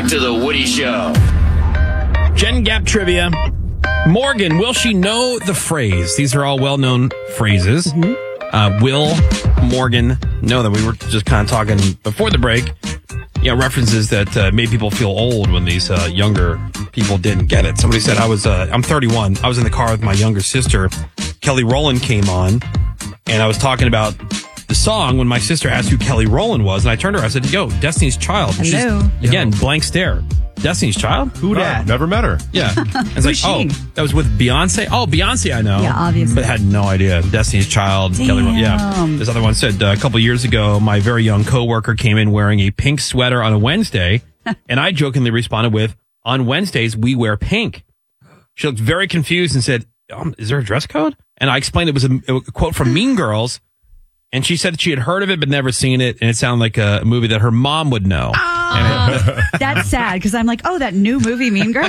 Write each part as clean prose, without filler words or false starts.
back to the Woody Show. Gen Gap trivia. Morgan, will she know the phrase? These are all well-known phrases. Will Morgan know them? We were just kind of talking before the break. References that made people feel old when these younger people didn't get it. Somebody said I'm 31. I was in the car with my younger sister. Kelly Rowland came on, and I was talking about the song when my sister asked who Kelly Rowland was, and I turned to her. I said, "Yo, Destiny's Child." And Hello. again, blank stare. Destiny's Child? Who dat? Never met her. Yeah. I was like, she? that was with Beyonce? Oh, Beyonce, I know. Yeah, obviously. But had no idea. Destiny's Child, Kelly Rowland. Yeah. This other one said, a couple years ago, my very young coworker came in wearing a pink sweater on a Wednesday, and I jokingly responded with, "On Wednesdays, we wear pink." She looked very confused and said, "Is there a dress code?" And I explained it was a quote from Mean Girls, and she said that she had heard of it but never seen it, and it sounded like a movie that her mom would know. That's sad because I'm like, oh, that new movie, Mean Girls.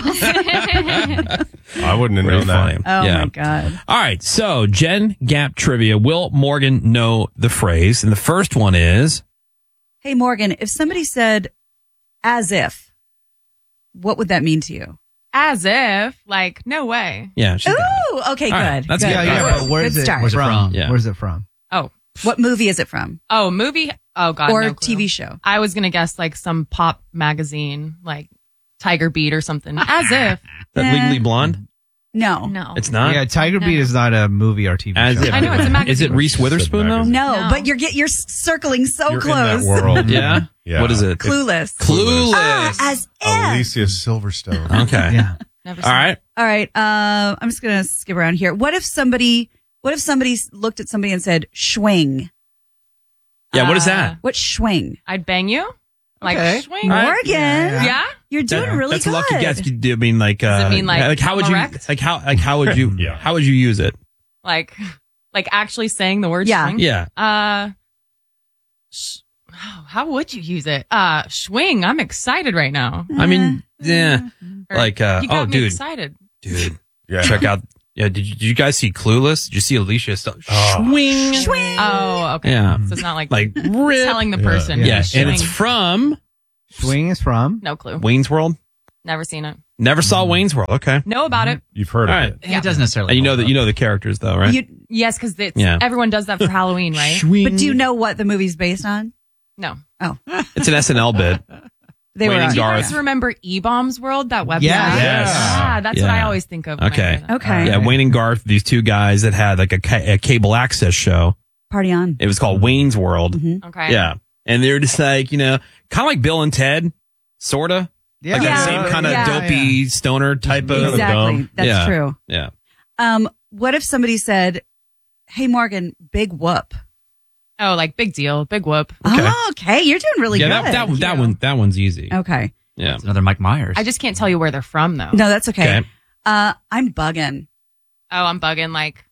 I wouldn't have known that. Oh, my God. All right, so Gen Gap trivia. Will Morgan know the phrase? And the first one is... Hey, Morgan, if somebody said, as if, what would that mean to you? As if, like, no way. Yeah. she's got it. Ooh, okay, All right, good. that's good. good. Yeah, but where's Good it start. from? Yeah. Where's it from? Oh. What movie is it from? Oh, movie? Oh, God, Or no clue. TV show? I was going to guess, like, some pop magazine, like Tiger Beat or something. As if. That Legally Blonde? No. No. It's not? Yeah, Tiger Beat is not a movie or TV As show. if. I know, it's a magazine. Is it Reese Witherspoon, though? No, No. but you're circling so You're close. in that world. Yeah? Yeah. What is it? Clueless. Clueless. As if. Alicia Silverstone. Okay. Yeah. Never All seen right. All right. I'm just going to skip around here. What if somebody looked at somebody and said, schwing? Yeah, what is that? What's schwing? I'd bang you? Like, Okay. swing? All right. Morgan. Yeah? You're doing really That's good. a lucky guess. Do you mean like... Does it mean, like, how would I'm you... erect? How would you... Yeah. How would you use it? Like actually saying the word Yeah. swing? Yeah. How would you use it? Swing. I'm excited right now. I mean, yeah. Or, Like, you got oh, me dude. excited. Dude. Yeah. Check out... Yeah, did you guys see Clueless? Did you see Alicia? Swing. Swing. Oh, okay. Yeah. So it's not like Like, rip. telling the person. Yeah, Swing. and it's from Swing is from. No clue. Wayne's World. Never seen it. Never saw Wayne's World. Okay. Know about it. You've heard All of right. it. Yeah. It doesn't necessarily. And you hold know up. the characters though, right? Yes, because Yeah. everyone does that for Halloween, right? Swing. But do you know what the movie's based on? No. Oh, It's an SNL bit. they Wayne were and on. Do you Garth. guys remember E-Bombs World, that website? Yes. Yes. Yeah, that's what Yeah. I always think of. when I Okay. hear that. Okay. Yeah, Wayne and Garth, these two guys that had like a cable access show. Party on. It was called Wayne's World. Okay. Yeah. And they're just like, kind of like Bill and Ted, sorta. Yeah. Like Yeah. that same kind of Yeah. dopey stoner type of. Exactly. dumb. That's Yeah. true. Yeah. What if somebody said, hey, Morgan, big whoop? Oh, like big deal, big whoop. Okay. Oh, okay. You're doing really Yeah, good. that one's easy. Okay. Yeah. It's another Mike Myers. I just can't tell you where they're from though. No, that's okay. Okay. I'm bugging. Oh, I'm bugging. Like,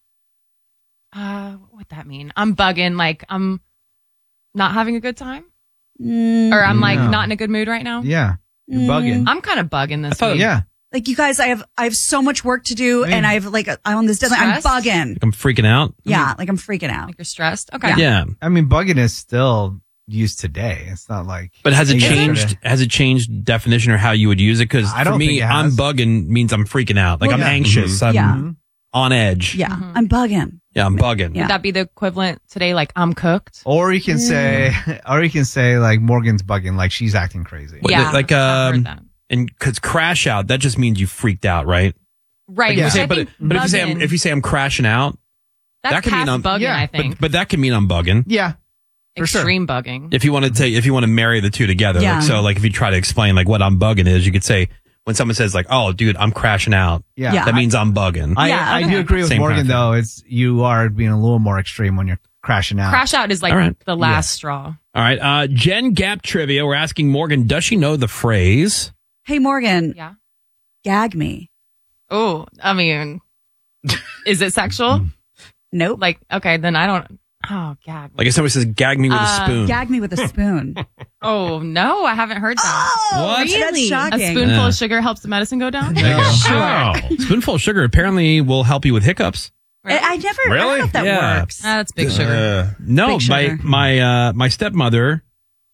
what would that mean? I'm bugging. Like, I'm not having a good time, or I'm like No. not in a good mood right now. Yeah. You're bugging. I'm kind of bugging this thought- week. Yeah. Like, you guys, I have so much work to do, and I'm on this deadline. I'm Stressed? bugging. I'm freaking out. Yeah, like I'm freaking out. Like you're stressed. Okay. Yeah. Yeah. I mean, bugging is still used today. It's not like. But has it yesterday. changed? Has it changed definition or how you would use it? Because I for don't me, think it I'm has. bugging means I'm freaking out. Like Well, I'm yeah. anxious. I'm Yeah. on edge. Yeah, I'm bugging. Yeah, I'm bugging. Yeah. Would that be the equivalent today? Like I'm cooked. Or you can say, like Morgan's bugging, like she's acting crazy. What, Yeah, like I've heard that. and because crash out, that just means you freaked out, right? Right. Yeah. which I But think but if you say I'm crashing out, that's that could mean past I'm bugging. yeah, I think but that could mean I'm bugging. Yeah. for sure. extreme bugging. If you want to marry the two together, Yeah. like, so like if you try to explain like what I'm bugging is, you could say when someone says like, "Oh, dude, I'm crashing out," Yeah. Yeah. that means I'm bugging. Yeah, I do okay. agree with Same Morgan, kind of though. It's you are being a little more extreme when you're crashing out. Crash out is like All right. the last straw. All right, Gen Gap trivia. We're asking Morgan, does she know the phrase? Hey, Morgan, Yeah. gag me. Oh, I mean, is it sexual? Nope. Like, okay, then I don't. Oh, gag. Like if somebody says, "Gag me with a spoon." Gag me with a spoon. Oh no, I haven't heard that. What? That's A shocking. spoonful Yeah. of sugar helps the medicine go down. Wow. Spoonful of sugar apparently will help you with hiccups. I never Really? heard if that Yeah. works. That's big sugar. No, Big sugar. my stepmother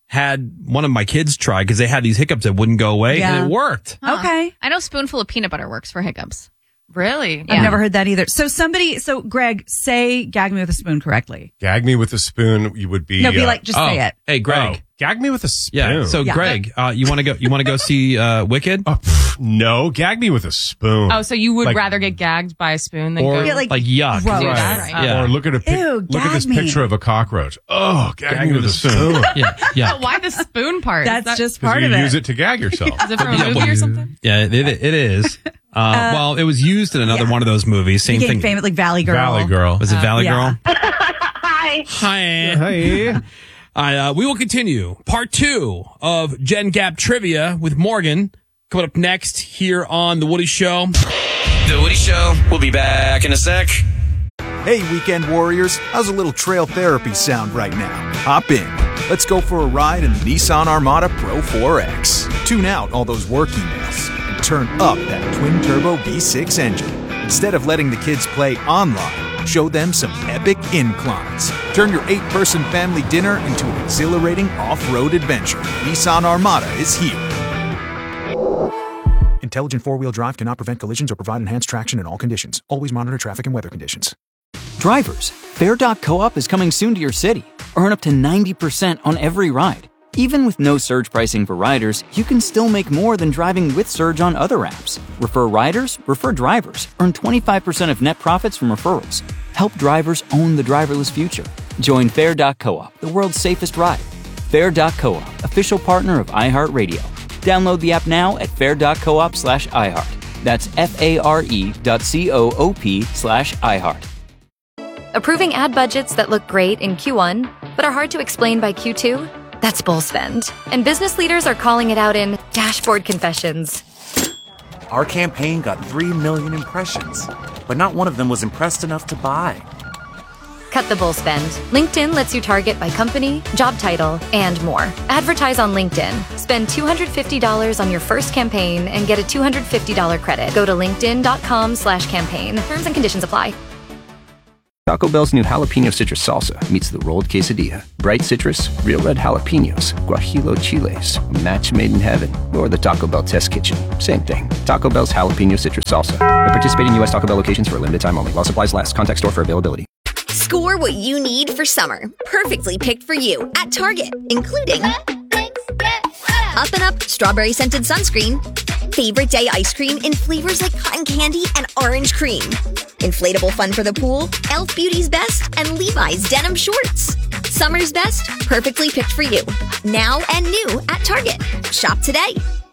had one of my kids try because they had these hiccups that wouldn't go away, Yeah. and it worked. Okay. I know spoonful of peanut butter works for hiccups. Really? Yeah. I've never heard that either. So Greg, say gag me with a spoon correctly. Gag me with a spoon. You would be. No, be like, just say it. Hey, Greg. Gag me with a spoon. Yeah. So, Yeah. Greg, you want to go see Wicked? No, gag me with a spoon. Oh, so you would Like- rather get gagged by a spoon than Or go? Yeah, like yuck. gross. Right. Yeah. Or look at Ew, look at this gag me. picture of a cockroach. Oh, gag me with a spoon. Yeah. But why the spoon part? That's just Because part you of use it. it to gag yourself. Is it from a movie or something? Yeah, it is. Well, it was used in another one of those movies. Same Became thing. famous, like Valley Girl. Valley Girl. Was it Valley yeah. Girl? Hi. Hi. We will continue part 2 of Gen Gap Trivia with Morgan coming up next here on The Woody Show. The Woody Show. We'll be back in a sec. Hey, weekend warriors, how's a little trail therapy sound right now? Hop in. Let's go for a ride in the Nissan Armada Pro 4X. Tune out all those work emails and turn up that twin-turbo V6 engine. Instead of letting the kids play online, show them some epic inclines. Turn your 8-person family dinner into an exhilarating off-road adventure. Nissan Armada is here. Intelligent four-wheel drive cannot prevent collisions or provide enhanced traction in all conditions. Always monitor traffic and weather conditions. Drivers, Fair.coop is coming soon to your city. Earn up to 90% on every ride. Even with no surge pricing for riders, you can still make more than driving with surge on other apps. Refer riders, refer drivers. Earn 25% of net profits from referrals. Help drivers own the driverless future. Join Fair.coop, the world's safest ride. Fair.coop, official partner of iHeartRadio. Download the app now at fair.coop/iHeart. That's FARE.coop/iHeart. Approving ad budgets that look great in Q1, but are hard to explain by Q2? That's bull spend. And business leaders are calling it out in dashboard confessions. Our campaign got 3 million impressions, but not one of them was impressed enough to buy. Cut the bull spend. LinkedIn lets you target by company, job title, and more. Advertise on LinkedIn. Spend $250 on your first campaign and get a $250 credit. Go to linkedin.com/campaign. Terms and conditions apply. Taco Bell's new jalapeno citrus salsa meets the rolled quesadilla. Bright citrus, real red jalapenos, guajillo chiles, a match made in heaven, or the Taco Bell test kitchen. Same thing. Taco Bell's jalapeno citrus salsa. At participating U.S. Taco Bell locations for a limited time only. While supplies last. Contact store for availability. Score what you need for summer. Perfectly picked for you at Target, including Up and Up strawberry scented sunscreen, favorite day ice cream in flavors like cotton candy and orange cream, inflatable fun for the pool, Elf Beauty's Best, and Levi's denim shorts. Summer's best, perfectly picked for you. Now and new at Target. Shop today.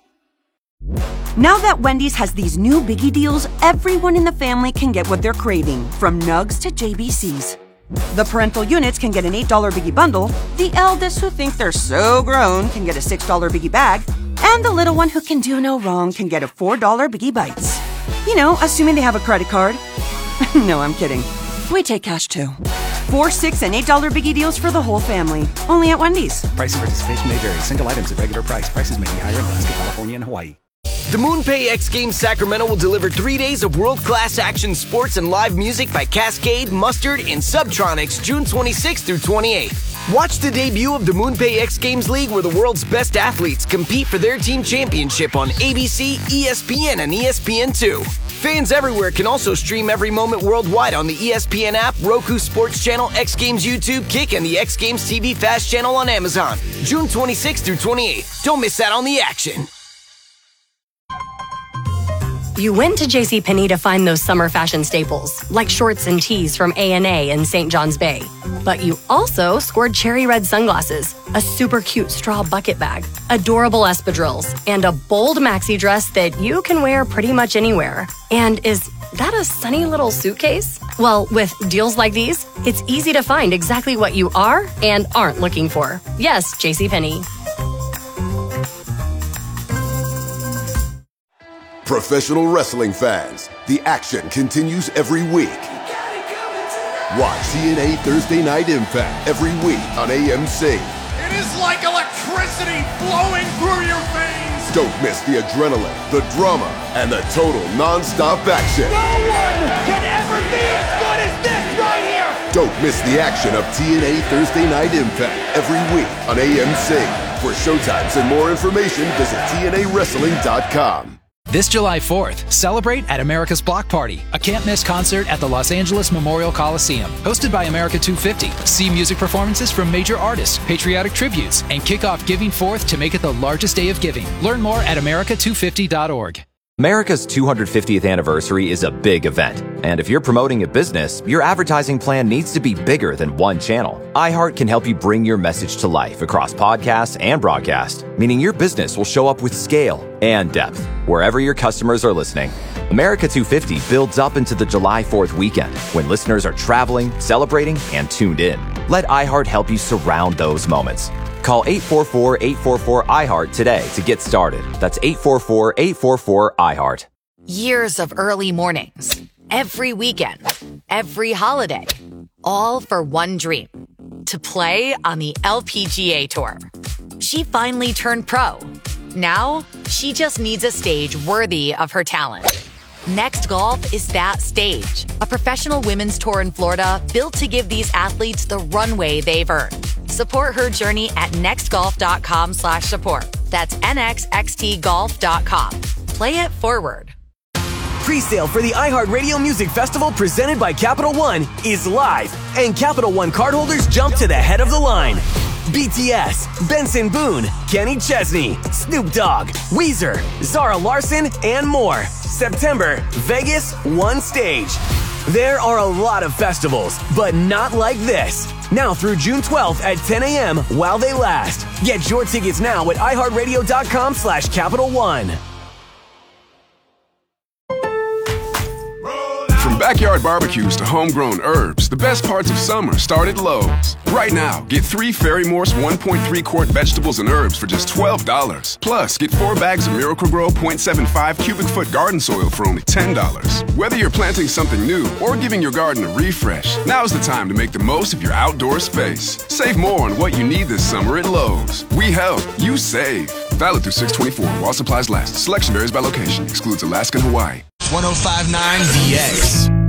Now that Wendy's has these new biggie deals, everyone in the family can get what they're craving, from nugs to JBCs. The parental units can get an $8 biggie bundle, the eldest who think they're so grown can get a $6 biggie bag, and the little one who can do no wrong can get a $4 biggie bites. You know, assuming they have a credit card. No, I'm kidding. We take cash too. 4, 6, and $8 biggie deals for the whole family. Only at Wendy's. Price and participation may vary. Single items at regular price. Prices may be higher in Alaska, California, and Hawaii. The MoonPay X Games Sacramento will deliver 3 days of world-class action sports and live music by Cascade, Mustard, and Subtronics June 26th through 28th. Watch the debut of the MoonPay X Games League where the world's best athletes compete for their team championship on ABC, ESPN, and ESPN2. Fans everywhere can also stream every moment worldwide on the ESPN app, Roku Sports Channel, X Games YouTube, Kick, and the X Games TV Fast Channel on Amazon. June 26th through 28th. Don't miss out on the action. You went to JCPenney to find those summer fashion staples, like shorts and tees from A&A and St. John's Bay. But you also scored cherry red sunglasses, a super cute straw bucket bag, adorable espadrilles, and a bold maxi dress that you can wear pretty much anywhere. And is that a sunny little suitcase? Well, with deals like these, it's easy to find exactly what you are and aren't looking for. Yes, JCPenney. Professional wrestling fans, the action continues every week. Watch TNA Thursday Night Impact every week on AMC. It is like electricity flowing through your veins. Don't miss the adrenaline, the drama, and the total non-stop action. No one can ever be as good as this right here. Don't miss the action of TNA Thursday Night Impact every week on AMC. For showtimes and more information, visit TNAWrestling.com. This July 4th, celebrate at America's Block Party, a can't-miss concert at the Los Angeles Memorial Coliseum. Hosted by America 250. See music performances from major artists, patriotic tributes, and kick off Giving 4th to make it the largest day of giving. Learn more at america250.org. America's 250th anniversary is a big event, and if you're promoting a business, your advertising plan needs to be bigger than one channel. iHeart can help you bring your message to life across podcasts and broadcast, meaning your business will show up with scale and depth wherever your customers are listening. America 250 builds up into the July 4th weekend when listeners are traveling, celebrating, and tuned in. Let iHeart help you surround those moments. Call 844-844-iHeart today to get started. That's 844-844-iHeart. Years of early mornings, every weekend, every holiday, all for one dream, to play on the LPGA Tour. She finally turned pro. Now, she just needs a stage worthy of her talent. Next Golf is that stage, a professional women's tour in Florida built to give these athletes the runway they've earned. Support her journey at nextgolf.com/support. That's nxxtgolf.com. Play it forward. Pre-sale for the iHeartRadio Music Festival presented by Capital One is live, and Capital One cardholders jump to the head of the line. BTS, Benson Boone, Kenny Chesney, Snoop Dogg, Weezer, Zara Larsson, and more. September, Vegas, one stage. There are a lot of festivals, but not like this. Now through June 12th at 10 a.m. while they last. Get your tickets now at iHeartRadio.com/Capital One. From backyard barbecues to homegrown herbs, the best parts of summer start at Lowe's. Right now, get 3 Ferry Morse 1.3 quart vegetables and herbs for just $12. Plus, get 4 bags of Miracle-Gro 0.75 cubic foot garden soil for only $10. Whether you're planting something new or giving your garden a refresh, now's the time to make the most of your outdoor space. Save more on what you need this summer at Lowe's. We help, you save. Valid through 6/24 while supplies last. Selection varies by location. Excludes Alaska and Hawaii. 105.9 VX.